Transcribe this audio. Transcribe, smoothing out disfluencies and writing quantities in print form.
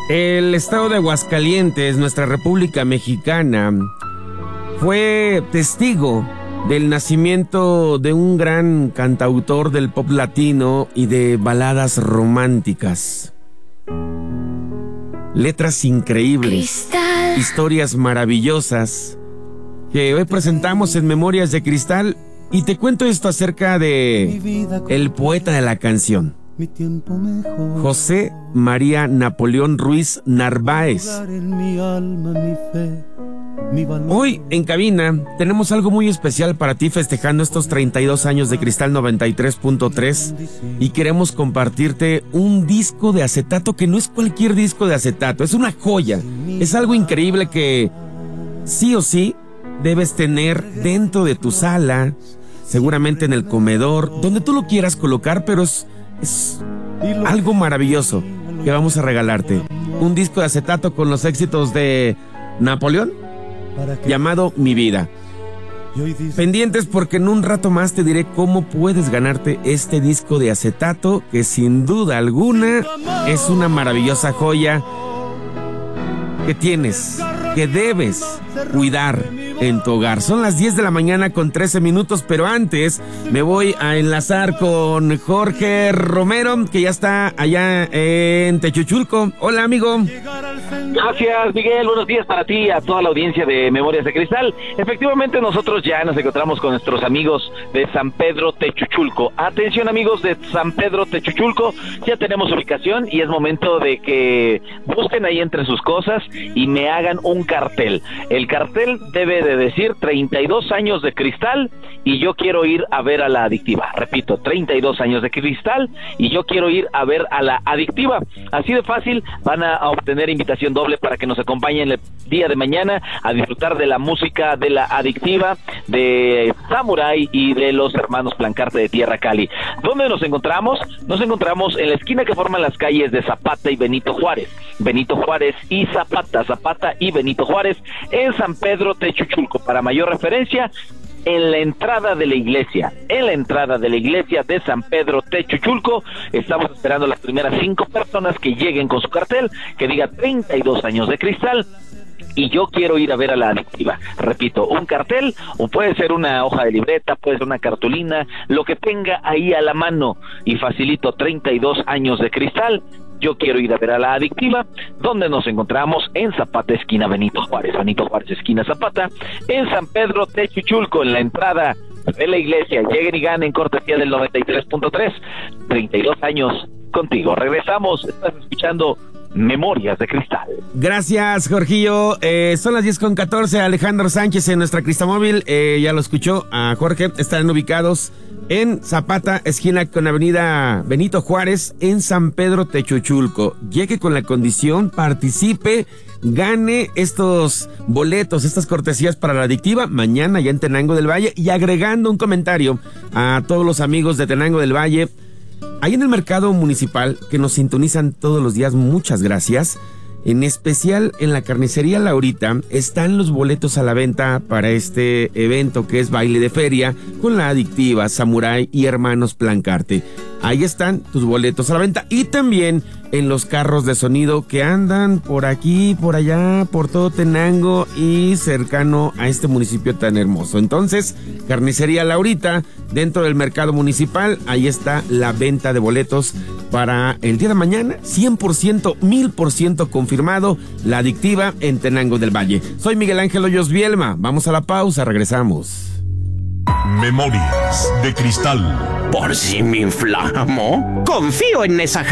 El estado de Aguascalientes, nuestra República Mexicana, fue testigo del nacimiento de un gran cantautor del pop latino y de baladas románticas. Letras increíbles, historias maravillosas que hoy presentamos en Memorias de Cristal, y te cuento esto acerca de el poeta de la canción, José María Napoleón Ruiz Narváez. Hoy en cabina tenemos algo muy especial para ti, festejando estos 32 años de Cristal 93.3, y queremos compartirte un disco de acetato que no es cualquier disco de acetato, es una joya, es algo increíble que sí o sí debes tener dentro de tu sala, seguramente en el comedor, donde tú lo quieras colocar, pero es algo maravilloso que vamos a regalarte. Un disco de acetato con los éxitos de Napoleón, llamado Mi Vida. Pendientes, porque en un rato más te diré cómo puedes ganarte este disco de acetato, que sin duda alguna es una maravillosa joya que tienes, que debes cuidar en tu hogar. Son las 10 de la mañana con 13 minutos, pero antes me voy a enlazar con Jorge Romero, que ya está allá en Techuchulco. Hola, amigo. Gracias, Miguel. Buenos días para ti, a toda la audiencia de Memorias de Cristal. Efectivamente, nosotros ya nos encontramos con nuestros amigos de San Pedro Techuchulco. Atención, amigos de San Pedro Techuchulco, ya tenemos ubicación y es momento de que busquen ahí entre sus cosas y me hagan un cartel. El cartel debe de decir 32 años de Cristal y yo quiero ir a ver a la Adictiva. Repito, 32 años de Cristal y yo quiero ir a ver a la Adictiva. Así de fácil, van a obtener invitación doble para que nos acompañen el día de mañana a disfrutar de la música de la Adictiva, de Samurai y de los hermanos Plancarte de Tierra Cali. ¿Dónde nos encontramos? Nos encontramos en la esquina que forman las calles de Zapata y Benito Juárez. Benito Juárez y Zapata, Zapata y Benito Juárez, en San Pedro Techuchulco. Para mayor referencia, en la entrada de la iglesia de San Pedro Techuchulco, estamos esperando las primeras 5 personas que lleguen con su cartel, que diga 32 años de Cristal y yo quiero ir a ver a la Adictiva. Repito, un cartel, o puede ser una hoja de libreta, puede ser una cartulina, lo que tenga ahí a la mano, y facilito, 32 años de Cristal, yo quiero ir a ver a la Adictiva, donde nos encontramos en Zapata, esquina Benito Juárez, esquina Zapata, en San Pedro Techuchulco, en la entrada de la iglesia. Lleguen y ganen, cortesía del 93.3, 32 años contigo. Regresamos, estás escuchando Memorias de Cristal. Gracias, Jorgillo. Son las 10:14. Alejandro Sánchez en nuestra Cristamóvil, ya lo escuchó a Jorge. Están ubicados en Zapata, esquina con avenida Benito Juárez, en San Pedro Techuchulco. Llegue con la condición, participe, gane estos boletos, estas cortesías para la Adictiva mañana ya en Tenango del Valle, y agregando un comentario a todos los amigos de Tenango del Valle, ahí en el mercado municipal que nos sintonizan todos los días, muchas gracias. En especial en la carnicería Laurita están los boletos a la venta para este evento que es baile de feria con la Adictiva, Samurai y hermanos Plancarte. Ahí están tus boletos a la venta, y también en los carros de sonido que andan por aquí, por allá, por todo Tenango y cercano a este municipio tan hermoso. Entonces, carnicería Laurita, dentro del mercado municipal, ahí está la venta de boletos para el día de mañana, 100%, 1000% confirmado, la Adictiva en Tenango del Valle. Soy Miguel Ángel Hoyos Bielma, vamos a la pausa, regresamos. Memorias de Cristal. Por si me inflamo, confío en esa